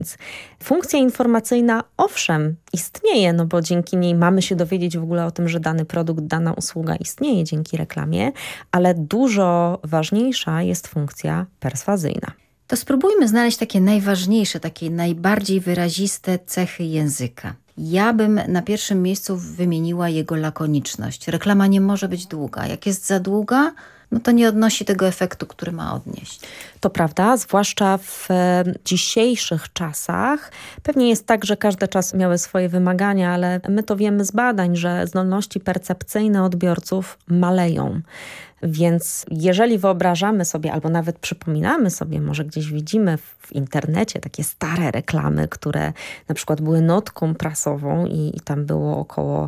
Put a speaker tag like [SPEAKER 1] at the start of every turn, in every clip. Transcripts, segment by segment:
[SPEAKER 1] Więc funkcja informacyjna owszem istnieje, no bo dzięki niej mamy się dowiedzieć w ogóle o tym, że dany produkt, dana usługa istnieje dzięki reklamie, ale dużo ważniejsza jest funkcja perswazyjna.
[SPEAKER 2] To spróbujmy znaleźć takie najważniejsze, takie najbardziej wyraziste cechy języka. Ja bym na pierwszym miejscu wymieniła jego lakoniczność. Reklama nie może być długa. Jak jest za długa, no to nie odnosi tego efektu, który ma odnieść.
[SPEAKER 1] To prawda, zwłaszcza w dzisiejszych czasach. Pewnie jest tak, że każde czasy miały swoje wymagania, ale my to wiemy z badań, że zdolności percepcyjne odbiorców maleją. Więc jeżeli wyobrażamy sobie, albo nawet przypominamy sobie, może gdzieś widzimy w internecie takie stare reklamy, które na przykład były notką prasową i tam było około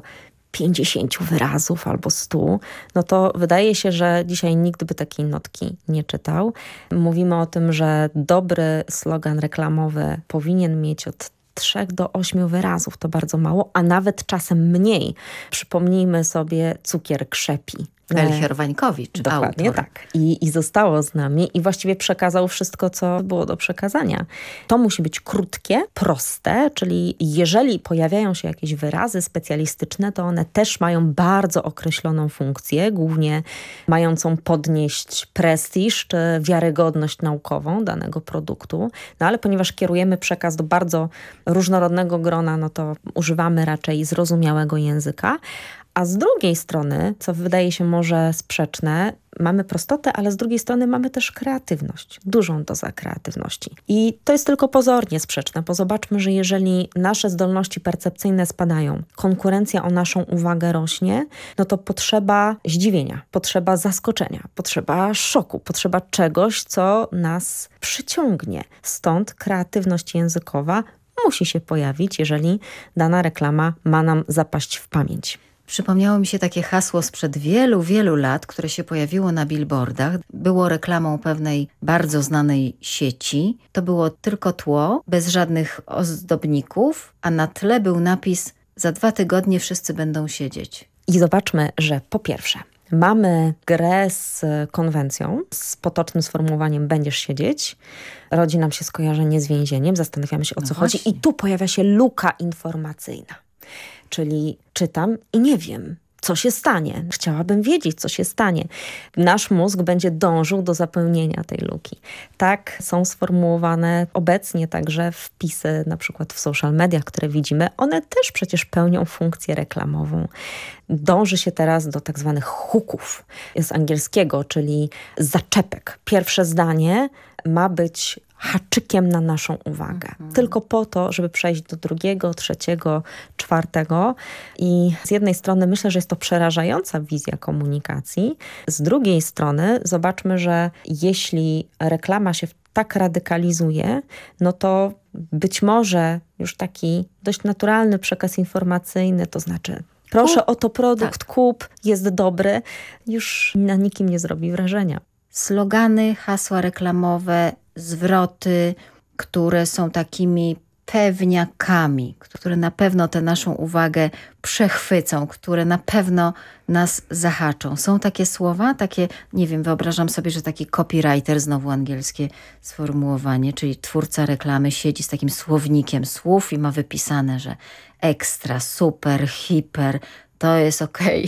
[SPEAKER 1] 50 wyrazów albo 100, no to wydaje się, że dzisiaj nikt by takiej notki nie czytał. Mówimy o tym, że dobry slogan reklamowy powinien mieć od 3 do 8 wyrazów, to bardzo mało, a nawet czasem mniej. Przypomnijmy sobie Cukier krzepi.
[SPEAKER 2] Melchior Wańkowicz,
[SPEAKER 1] Dokładnie
[SPEAKER 2] autor.
[SPEAKER 1] tak. I zostało z nami i właściwie przekazał wszystko, co było do przekazania. To musi być krótkie, proste, czyli jeżeli pojawiają się jakieś wyrazy specjalistyczne, to one też mają bardzo określoną funkcję, głównie mającą podnieść prestiż czy wiarygodność naukową danego produktu. No ale ponieważ kierujemy przekaz do bardzo różnorodnego grona, no to używamy raczej zrozumiałego języka. A z drugiej strony, co wydaje się może sprzeczne, mamy prostotę, ale z drugiej strony mamy też kreatywność, dużą dozę kreatywności. I to jest tylko pozornie sprzeczne, bo zobaczmy, że jeżeli nasze zdolności percepcyjne spadają, konkurencja o naszą uwagę rośnie, no to potrzeba zdziwienia, potrzeba zaskoczenia, potrzeba szoku, potrzeba czegoś, co nas przyciągnie. Stąd kreatywność językowa musi się pojawić, jeżeli dana reklama ma nam zapaść w pamięć.
[SPEAKER 2] Przypomniało mi się takie hasło sprzed wielu, wielu lat, które się pojawiło na billboardach. Było reklamą pewnej bardzo znanej sieci. To było tylko tło, bez żadnych ozdobników, a na tle był napis: za 2 tygodnie wszyscy będą siedzieć.
[SPEAKER 1] I zobaczmy, że po pierwsze mamy grę z konwencją, z potocznym sformułowaniem będziesz siedzieć. Rodzi nam się skojarzenie z więzieniem, zastanawiamy się o co chodzi. I tu pojawia się luka informacyjna. Czyli czytam i nie wiem, co się stanie. Chciałabym wiedzieć, co się stanie. Nasz mózg będzie dążył do zapełnienia tej luki. Tak są sformułowane obecnie także wpisy, na przykład w social mediach, które widzimy. One też przecież pełnią funkcję reklamową. Dąży się teraz do tak zwanych hooków z angielskiego, czyli zaczepek. Pierwsze zdanie ma być haczykiem na naszą uwagę. Tylko po to, żeby przejść do drugiego, trzeciego, czwartego. I z jednej strony myślę, że jest to przerażająca wizja komunikacji. Z drugiej strony zobaczmy, że jeśli reklama się tak radykalizuje, no to być może już taki dość naturalny przekaz informacyjny, to znaczy proszę oto produkt, kup, jest dobry, już na nikim nie zrobi wrażenia.
[SPEAKER 2] Slogany, hasła reklamowe, zwroty, które są takimi pewniakami, które na pewno tę naszą uwagę przechwycą, które na pewno nas zahaczą. Są takie słowa, takie, nie wiem, wyobrażam sobie, że taki copywriter, znowu angielskie sformułowanie, czyli twórca reklamy siedzi z takim słownikiem słów i ma wypisane, że ekstra, super, hiper, to jest okej.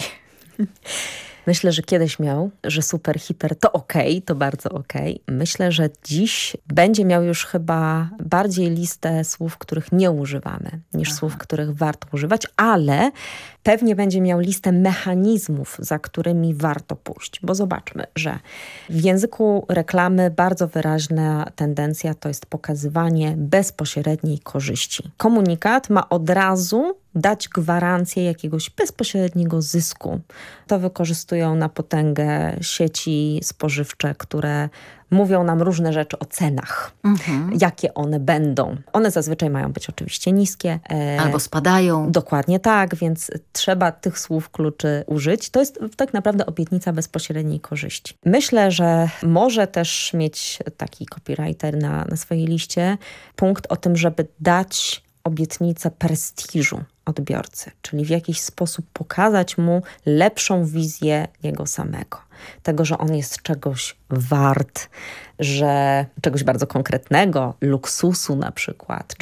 [SPEAKER 1] Myślę, że kiedyś miał, że super, hiper to okej, to bardzo okej. Myślę, że dziś będzie miał już chyba bardziej listę słów, których nie używamy, niż słów, których warto używać, ale pewnie będzie miał listę mechanizmów, za którymi warto pójść. Bo zobaczmy, że w języku reklamy bardzo wyraźna tendencja to jest pokazywanie bezpośredniej korzyści. Komunikat ma od razu dać gwarancję jakiegoś bezpośredniego zysku. To wykorzystują na potęgę sieci spożywcze, które mówią nam różne rzeczy o cenach, jakie one będą. One zazwyczaj mają być oczywiście niskie.
[SPEAKER 2] Albo spadają.
[SPEAKER 1] Dokładnie tak, więc trzeba tych słów kluczy użyć. To jest tak naprawdę obietnica bezpośredniej korzyści. Myślę, że może też mieć taki copywriter na swojej liście punkt o tym, żeby dać obietnicę prestiżu odbiorcy, czyli w jakiś sposób pokazać mu lepszą wizję jego samego. Tego, że on jest czegoś wart, że czegoś bardzo konkretnego, luksusu na przykład,